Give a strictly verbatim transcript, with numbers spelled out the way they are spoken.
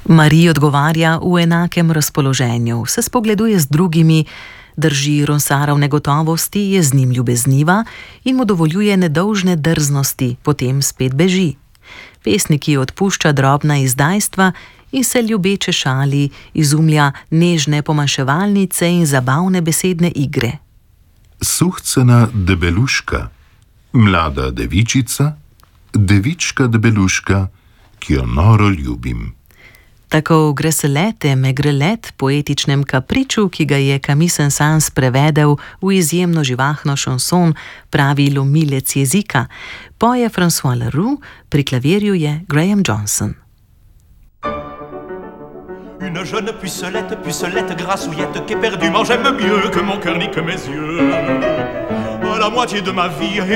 Marie odgovarja v enakem razpoloženju, se spogleduje z drugimi, drži Ronsara v negotovosti, je z njim ljubezniva in mu dovoljuje nedolžne drznosti, potem spet beži. Pesniki odpušča drobna izdajstva in se ljubeče šali, izumlja nežne pomaševalnice in zabavne besedne igre. Suhcena debeluška, mlada devičica, devička debeluška, ki jo noro ljubim. Tako gre se lete, megrelet, poetičnem kapriču, ki ga je Camille Saint-Saëns prevedel v izjemno živahno šanson, pravi lomilec jezika. Poje François Leroux, pri klavirju je Graham Johnson. Une jeune pucelette, pucelette grassouillette qu'éperdument j'aime mieux que mon cœur ni que mes yeux. La moitié de ma vie